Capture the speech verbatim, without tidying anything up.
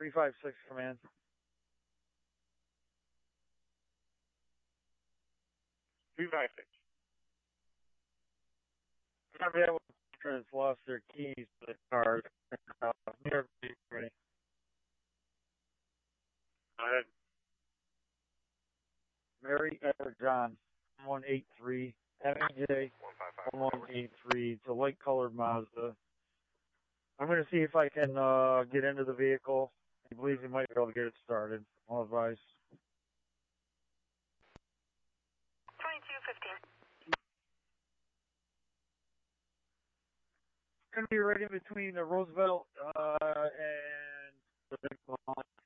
three five six, command. three five six. That has lost their keys to the car. Uh, New York, ready. Go ahead. Mary Edward John, one eight three, M E J, one one eight three. It's a light colored Mazda. I'm going to see if I can uh, get into the vehicle. He believes he might be able to get it started. I'll advise. twenty-two fifteen. Going to be right in between the Roosevelt uh, and the